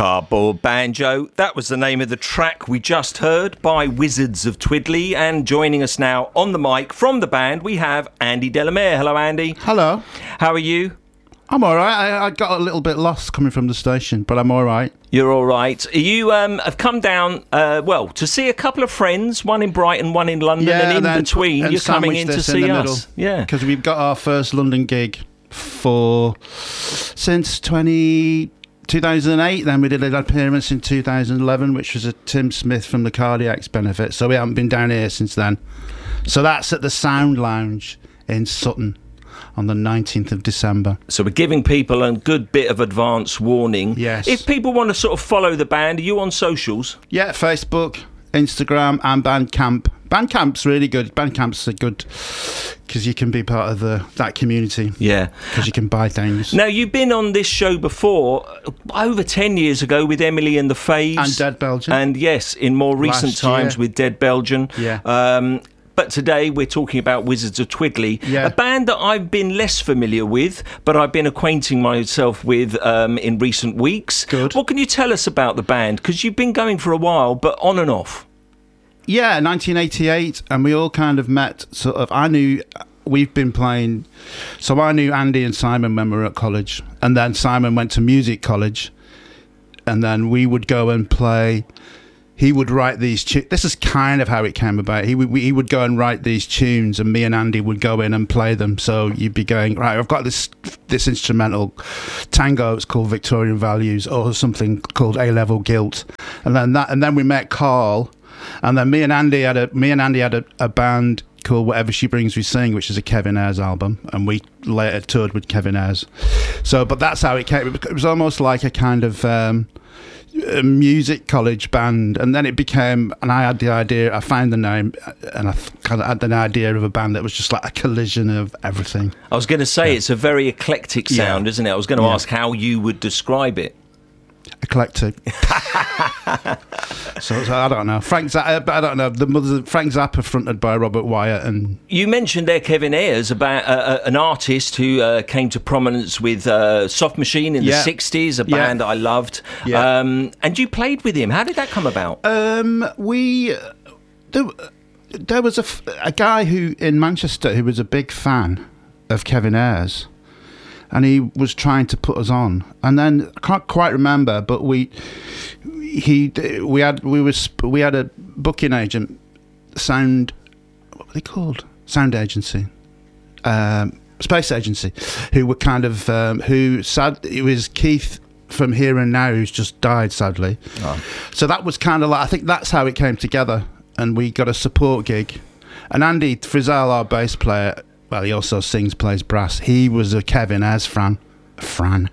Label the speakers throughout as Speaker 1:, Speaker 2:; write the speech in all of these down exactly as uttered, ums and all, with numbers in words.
Speaker 1: Cardboard Banjo. That was the name of the track we just heard by Wizards of Twiddly. And joining us now on the mic from the band, we have Andy Delamere. Hello, Andy.
Speaker 2: Hello.
Speaker 1: How are you?
Speaker 2: I'm all right. I, I got a little bit lost coming from the station, but I'm all right.
Speaker 1: You're all right. You um, have come down, uh, well, to see a couple of friends, one in Brighton, one in London,
Speaker 2: yeah,
Speaker 1: and in
Speaker 2: then,
Speaker 1: between,
Speaker 2: and
Speaker 1: you're coming in to see
Speaker 2: in
Speaker 1: us. Yeah,
Speaker 2: because we've got our first London gig for since twenty, two thousand eight. Then we did an appearance in two thousand eleven, which was a Tim Smith from the Cardiacs benefit. So we haven't been down here since then. So that's at the Sound Lounge in Sutton on the nineteenth of December.
Speaker 1: So we're giving people a good bit of advance warning.
Speaker 2: Yes.
Speaker 1: If people want to sort of follow the band, are you on socials?
Speaker 2: Yeah, Facebook, Instagram and Bandcamp. Bandcamp's really good. Bandcamp's a good because you can be part of the that community.
Speaker 1: Yeah.
Speaker 2: Because you can buy things.
Speaker 1: Now, you've been on this show before, over ten years ago, with Emily and the Faves.
Speaker 2: And Dead Belgian.
Speaker 1: And yes, in more recent
Speaker 2: Last
Speaker 1: times
Speaker 2: year.
Speaker 1: with Dead Belgian.
Speaker 2: Yeah.
Speaker 1: Um, but today we're talking about Wizards of Twiddly,
Speaker 2: yeah.
Speaker 1: a band that I've been less familiar with, but I've been acquainting myself with um, in recent weeks.
Speaker 2: Good.
Speaker 1: What can you tell us about the band? Because you've been going for a while, but on and off.
Speaker 2: Yeah, nineteen eighty-eight, and we all kind of met. Sort of, I knew we've been playing. So I knew Andy and Simon when we were at college, and then Simon went to music college, and then we would go and play. He would write these tunes. This is kind of how it came about. He would he would go and write these tunes, and me and Andy would go in and play them. So you'd be going, right, I've got this this instrumental tango. It's called Victorian Values, or something called A-Level Guilt, and then that, and then we met Carl, and then me and Andy had a me and Andy had a, a band called Whatever She Brings We Sing, which is a Kevin Ayres album, and we later toured with Kevin Ayres. So, but that's how it came. It was almost like a kind of um, a music college band, and then it became, and I had the idea, I found the name, and I kind of had the idea of a band that was just like a collision of everything.
Speaker 1: I was going to say, yeah. It's a very eclectic sound,
Speaker 2: yeah.
Speaker 1: isn't it? I was going to
Speaker 2: yeah.
Speaker 1: ask how you would describe it.
Speaker 2: Eclectic. so, so I don't know. Frank Zappa, I don't know. The mother, Frank Zappa, fronted by Robert Wyatt, and
Speaker 1: you mentioned there Kevin Ayres, about uh, an artist who uh, came to prominence with uh, Soft Machine in
Speaker 2: yeah.
Speaker 1: the sixties, a
Speaker 2: yeah.
Speaker 1: band I loved.
Speaker 2: Yeah.
Speaker 1: Um, and you played with him. How did that come about?
Speaker 2: Um, we there, there was a, a guy who in Manchester who was a big fan of Kevin Ayres. And he was trying to put us on, and then I can't quite remember, but we he we had we was we had a booking agent, sound what were they called? Sound agency, um, space agency, who were kind of um, who sad. It was Keith from Here and Now, who's just died sadly. Oh. So that was kind of like, I think that's how it came together, and we got a support gig, and Andy Frizzell, our bass player. Well, he also sings, plays brass. He was a Kevin Ayres fan, Fran,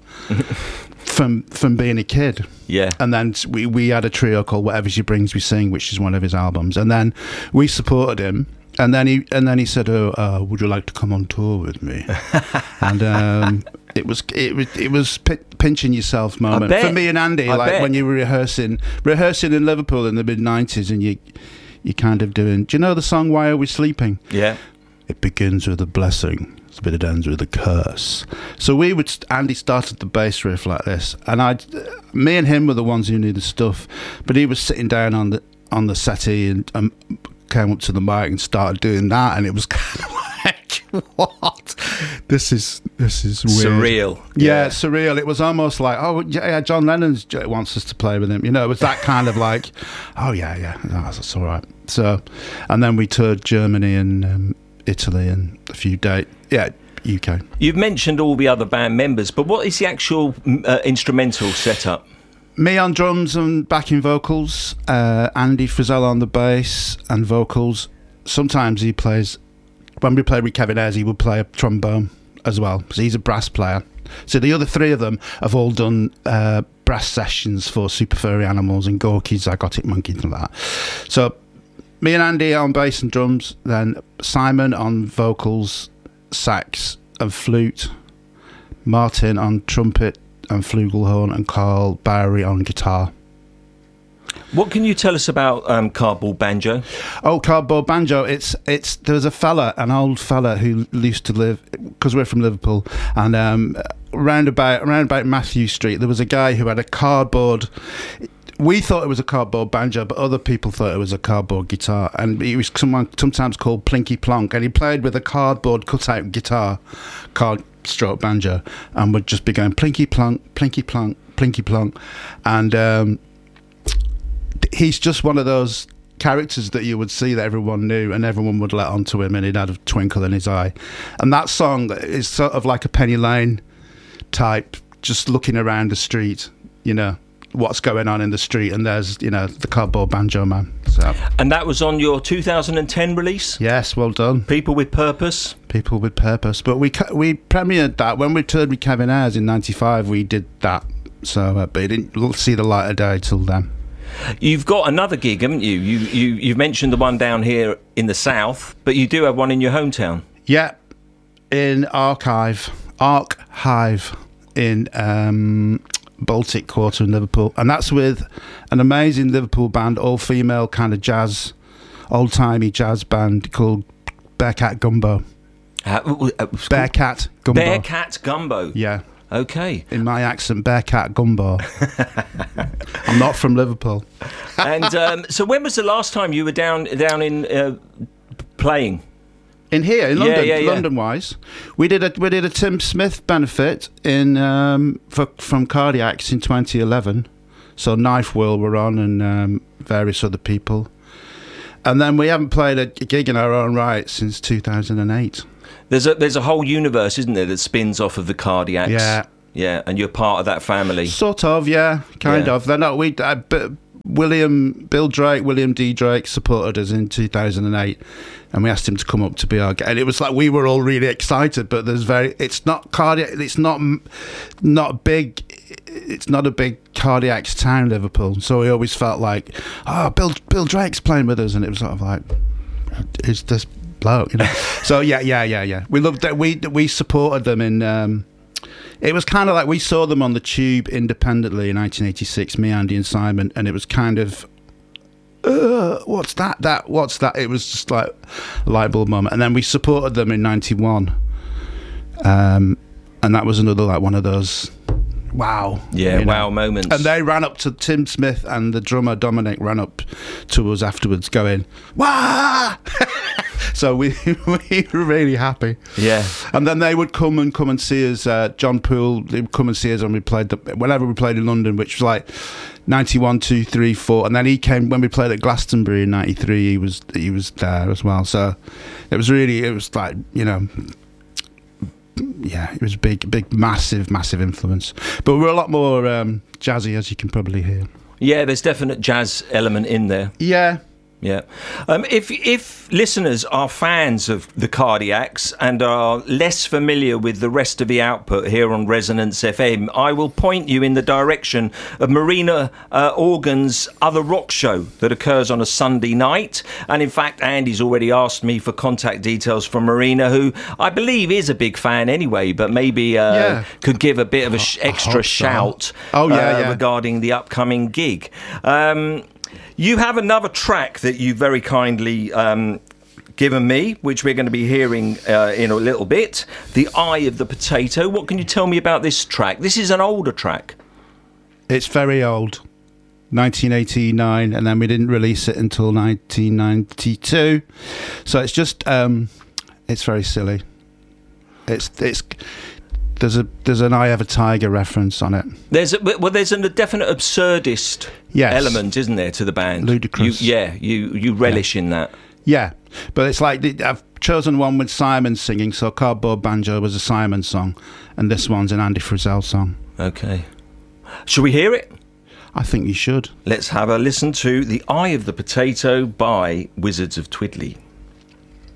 Speaker 2: from from being a kid.
Speaker 1: Yeah.
Speaker 2: And then we, we had a trio called Whatever She Brings We Sing, which is one of his albums. And then we supported him. And then he and then he said, "Oh, uh, would you like to come on tour with me?" and um, it was it was it was p- pinching yourself moment for me and Andy.
Speaker 1: I
Speaker 2: like
Speaker 1: bet.
Speaker 2: when you were rehearsing rehearsing in Liverpool in the mid nineties, and you you kind of doing. Do you know the song "Why Are We Sleeping"?
Speaker 1: Yeah.
Speaker 2: It begins with a blessing, but it ends with a curse. So we would, Andy started the bass riff like this, and I, me and him were the ones who knew the stuff, but he was sitting down on the on the settee and um, came up to the mic and started doing that, and it was kind of like, what? This is this is weird.
Speaker 1: Surreal.
Speaker 2: Yeah, yeah, surreal. It was almost like, oh yeah, John Lennon wants us to play with him. You know, it was that kind of like, oh yeah, yeah, that's, that's all right. So, and then we toured Germany and. Um, Italy and a few dates. Yeah, U K.
Speaker 1: You've mentioned all the other band members, but what is the actual uh, instrumental setup?
Speaker 2: Me on drums and backing vocals, uh, Andy Frizzell on the bass and vocals. Sometimes he plays, when we play with Kevin Ayres, he would play a trombone as well, so he's a brass player. So the other three of them have all done uh, brass sessions for Super Furry Animals and Gorky's Zygotic Monkeys and that. So me and Andy on bass and drums, then Simon on vocals, sax and flute, Martin on trumpet and flugelhorn, and Carl Bowery on guitar.
Speaker 1: What can you tell us about um, Cardboard Banjo?
Speaker 2: Oh, Cardboard Banjo, it's it's there's a fella, an old fella who used to live, because we're from Liverpool, and um, round about round about Matthew Street, there was a guy who had a cardboard. We thought it was a cardboard banjo, but other people thought it was a cardboard guitar. And he was someone sometimes called Plinky Plonk, and he played with a cardboard cutout guitar, card stroke banjo, and would just be going Plinky Plonk, Plinky Plonk, Plinky Plonk, and um, he's just one of those characters that you would see that everyone knew, and everyone would let onto him, and he'd had a twinkle in his eye. And that song is sort of like a Penny Lane type, just looking around the street, you know, what's going on in the street, and there's, you know, the cardboard banjo man. So.
Speaker 1: And that was on your two thousand ten release?
Speaker 2: Yes, well done.
Speaker 1: People with Purpose?
Speaker 2: People with Purpose. But we we premiered that when we toured with Kevin Ayres in ninety-five. We did that, so uh, but it didn't see the light of day till then.
Speaker 1: You've got another gig, haven't you? You you you've mentioned the one down here in the south, but you do have one in your hometown.
Speaker 2: Yeah, in Archive, Archive in um, Baltic Quarter in Liverpool, and that's with an amazing Liverpool band, all female kind of jazz, old timey jazz band called Bearcat Gumbo.
Speaker 1: Uh, uh,
Speaker 2: Bearcat Gumbo.
Speaker 1: Bearcat Gumbo.
Speaker 2: Yeah.
Speaker 1: Okay.
Speaker 2: In my accent, Bearcat Gumbo. I'm not from Liverpool.
Speaker 1: And um, so, when was the last time you were down down in uh, playing?
Speaker 2: In here, in London,
Speaker 1: yeah, yeah, yeah.
Speaker 2: London-wise, we did a we did a Tim Smith benefit in um, for, from Cardiacs in twenty eleven. So Knife World were on, and um, various other people, and then we haven't played a gig in our own right since two thousand eight.
Speaker 1: There's a there's a whole universe, isn't there, that spins off of the Cardiacs?
Speaker 2: Yeah,
Speaker 1: yeah, and you're part of that family.
Speaker 2: Sort of, yeah, kind
Speaker 1: yeah.
Speaker 2: of. They're not we. Uh, but William, Bill Drake, William D. Drake supported us in two thousand eight, and we asked him to come up to be our guest. And it was like we were all really excited, but there's very, it's not cardiac, it's not not big, it's not a big Cardiacs town, Liverpool. So we always felt like, oh, Bill Bill Drake's playing with us, and it was sort of like, who's this bloke, you know? So yeah, yeah, yeah, yeah. We loved that. We we supported them in. Um, It was kind of like we saw them on the Tube independently in nineteen eighty-six, me, Andy and Simon, and it was kind of, uh, what's that, that, what's that? It was just like a light bulb moment. And then we supported them in ninety-one, um, and that was another, like, one of those, wow.
Speaker 1: Yeah,
Speaker 2: you know?
Speaker 1: wow moments.
Speaker 2: And they ran up to Tim Smith, and the drummer Dominic ran up to us afterwards going, wah! So we we were really happy.
Speaker 1: Yeah.
Speaker 2: And then they would come and come and see us. Uh, John Poole, they would come and see us when we played the, whenever we played in London, which was like ninety-one, two, three, four. And then he came when we played at Glastonbury in ninety-three. He was he was there as well. So it was really, it was like, you know, yeah, it was big, big, massive, massive influence. But we're a lot more um, jazzy, as you can probably hear.
Speaker 1: Yeah, there's definite jazz element in there.
Speaker 2: Yeah.
Speaker 1: Yeah. Um, if if listeners are fans of the Cardiacs and are less familiar with the rest of the output here on Resonance F M, I will point you in the direction of Marina uh, Organ's Other Rock Show that occurs on a Sunday night. And in fact, Andy's already asked me for contact details from Marina, who I believe is a big fan anyway, but maybe uh, yeah. could give a bit of an sh- extra shout
Speaker 2: so. oh, yeah,
Speaker 1: uh,
Speaker 2: yeah.
Speaker 1: regarding the upcoming gig. Um You have another track that you very kindly um, given me, which we're going to be hearing uh, in a little bit, The Eye of the Potato. What can you tell me about this track? This is an older track.
Speaker 2: It's very old, nineteen eighty-nine, and then we didn't release it until nineteen ninety-two. So it's just, um, it's very silly. It's it's. There's a there's an Eye of a Tiger reference on it.
Speaker 1: There's a, well, there's a definite absurdist
Speaker 2: yes.
Speaker 1: element, isn't there, to the band?
Speaker 2: Ludicrous.
Speaker 1: You, yeah, you you relish
Speaker 2: yeah.
Speaker 1: in that.
Speaker 2: Yeah, but it's like the, I've chosen one with Simon singing. So Cardboard Banjo was a Simon song, and this one's an Andy Frizzell song.
Speaker 1: Okay, shall we hear it?
Speaker 2: I think you should.
Speaker 1: Let's have a listen to The Eye of the Potato by Wizards of Twidley.